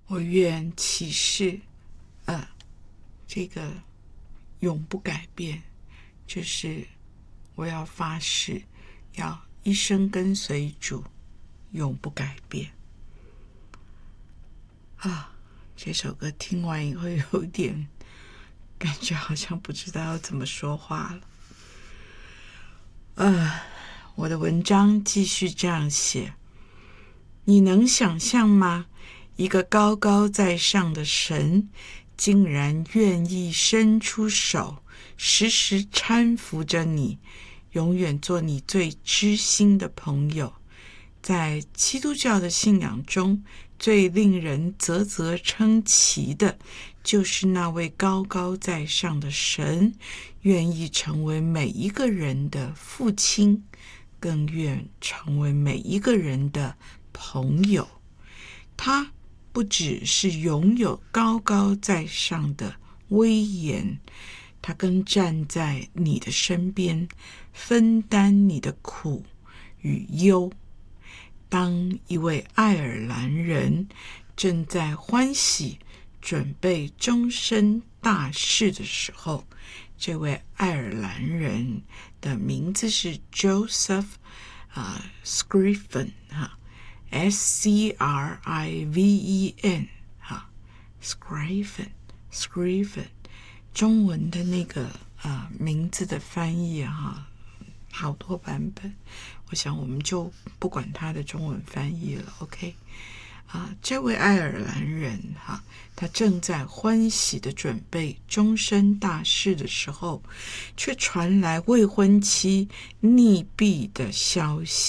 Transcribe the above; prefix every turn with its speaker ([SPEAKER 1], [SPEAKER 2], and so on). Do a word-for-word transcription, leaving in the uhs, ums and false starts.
[SPEAKER 1] 我愿起誓，呃，这个永不改变，就是我要发誓，要一生跟随主，永不改变。啊，这首歌听完以后有点感觉好像不知道要怎么说话了。呃，我的文章继续这样写：你能想象吗？一个高高在上的神，竟然愿意伸出手，时时搀扶着你，永远做你最知心的朋友。在基督教的信仰中，最令人啧啧称奇的，就是那位高高在上的神，愿意成为每一个人的父亲，更愿成为每一个人的朋友。他不只是拥有高高在上的威严，他更站在你的身边，分担你的苦与忧。当一位爱尔兰人正在欢喜准备终身大事的时候，这位爱尔兰人的名字是 Joseph、呃、Scriven、啊、S C R I V E N、啊、Scriven Scriven 中文的那个、呃、名字的翻译哈，好多版本，我想我们就不管他的中文翻译了 OK 啊，这位爱尔兰人哈，他正在欢喜的准备终身大事的时候，却传来未婚妻溺毙的消息。